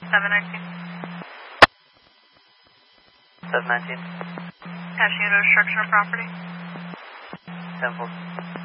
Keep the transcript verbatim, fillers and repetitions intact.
seven nineteen. seven nineteen. Passing into a structure or property. ten four.